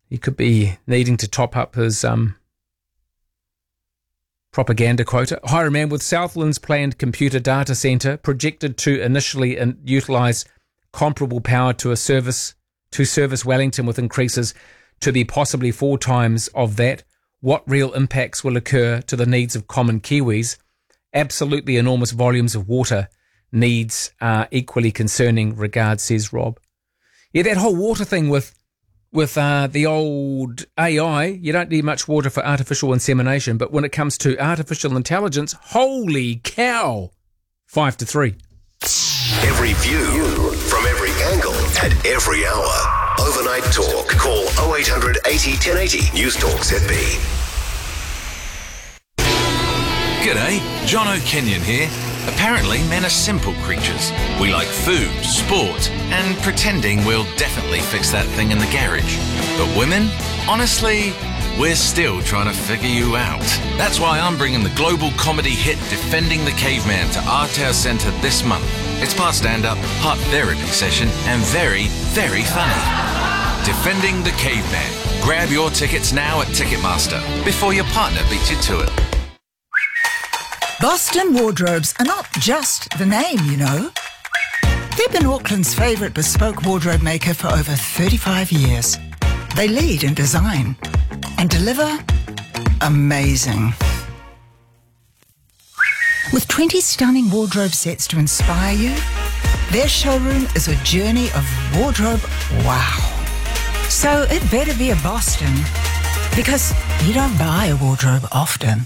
He could be needing to top up his propaganda quota. Highroman, with Southland's planned computer data centre projected to initially utilise comparable power to service Wellington, with increases to be possibly 4 times of that, what real impacts will occur to the needs of common Kiwis? Absolutely enormous volumes of water needs are equally concerning, regards, says Rob. Yeah, that whole water thing with the old AI, you don't need much water for artificial insemination, but when it comes to artificial intelligence, holy cow, 5-3. Every view from every angle at every hour. Overnight Talk. Call 0800 80 1080. News Talk ZB. G'day, John O'Kenyon here. Apparently, men are simple creatures. We like food, sport, and pretending we'll definitely fix that thing in the garage. But women? Honestly, we're still trying to figure you out. That's why I'm bringing the global comedy hit Defending the Caveman to Artau Centre this month. It's part stand-up, part therapy session, and very, very funny. Defending the Caveman. Grab your tickets now at Ticketmaster before your partner beats you to it. Boston Wardrobes are not just the name, you know. They've been Auckland's favourite bespoke wardrobe maker for over 35 years. They lead in design and deliver amazing. With 20 stunning wardrobe sets to inspire you, their showroom is a journey of wardrobe wow. So it better be a Boston, because you don't buy a wardrobe often.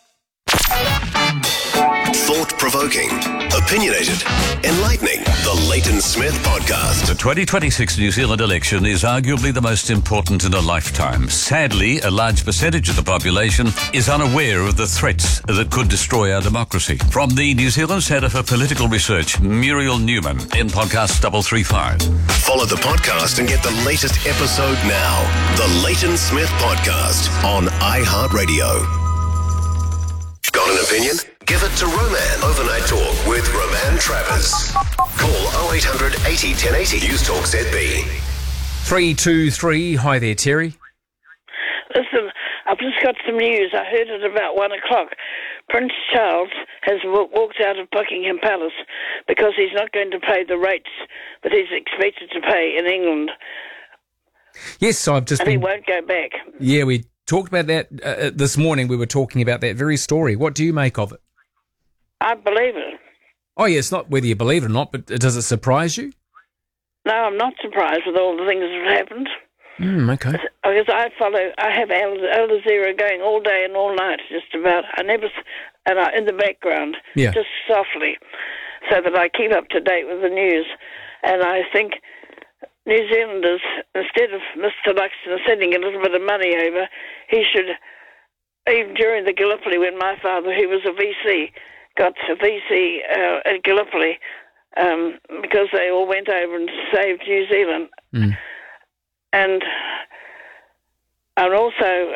Thought-provoking, opinionated, enlightening. The Leighton Smith Podcast. The 2026 New Zealand election is arguably the most important in a lifetime. Sadly, a large percentage of the population is unaware of the threats that could destroy our democracy. From the New Zealand Centre for Political Research, Muriel Newman in podcast 335. Follow the podcast and get the latest episode now. The Leighton Smith Podcast on iHeartRadio. Got an opinion? Give it to Roman. Overnight Talk with Roman Travers. Call 0800 80 1080. News Talk ZB. 323. Hi there, Terry. Listen, I've just got some news. I heard it about 1 o'clock. Prince Charles has walked out of Buckingham Palace because he's not going to pay the rates that he's expected to pay in England. Yes, he won't go back. Yeah, we talked about that this morning. We were talking about that very story. What do you make of it? I believe it. Oh, yeah, it's not whether you believe it or not, but does it surprise you? No, I'm not surprised with all the things that have happened. Okay. Because I have Al Jazeera going all day and all night, just about. In the background, just softly, so that I keep up to date with the news. And I think New Zealanders, instead of Mr. Luxon sending a little bit of money over, he should, even during the Gallipoli, when my father, who was a VC, got a VC at Gallipoli, because they all went over and saved New Zealand. And also,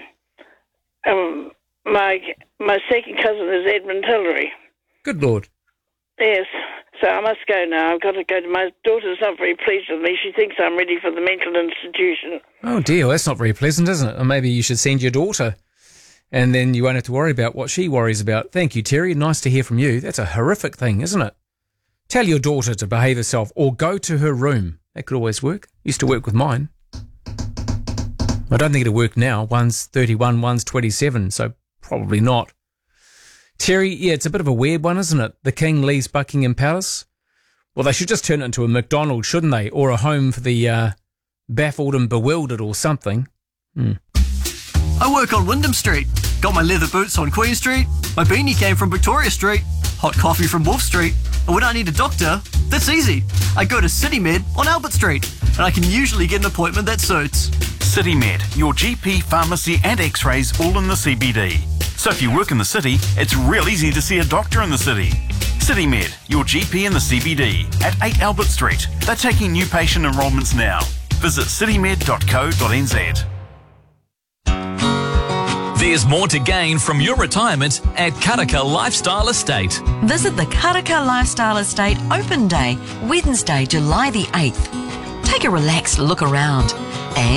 my second cousin is Edmund Hillary. Good Lord. Yes. So I must go now. I've got to go. My daughter's not very pleased with me. She thinks I'm ready for the mental institution. Oh, dear. Well, that's not very pleasant, isn't it? Or maybe you should send your daughter, and then you won't have to worry about what she worries about. Thank you, Terry. Nice to hear from you. That's a horrific thing, isn't it? Tell your daughter to behave herself or go to her room. That could always work. Used to work with mine. I don't think it'll work now. One's 31, one's 27, so probably not. Terry, yeah, it's a bit of a weird one, isn't it? The King leaves Buckingham Palace. Well, they should just turn it into a McDonald's, shouldn't they? Or a home for the baffled and bewildered or something. I work on Wyndham Street. Got my leather boots on Queen Street. My beanie came from Victoria Street. Hot coffee from Wolf Street. And when I need a doctor, that's easy. I go to CityMed on Albert Street. And I can usually get an appointment that suits. CityMed, your GP, pharmacy and x-rays all in the CBD. So if you work in the city, it's real easy to see a doctor in the city. CityMed, your GP in the CBD at 8 Albert Street. They're taking new patient enrolments now. Visit citymed.co.nz. There's more to gain from your retirement at Karaka Lifestyle Estate. Visit the Karaka Lifestyle Estate Open Day, Wednesday, July the 8th. Take a relaxed look around.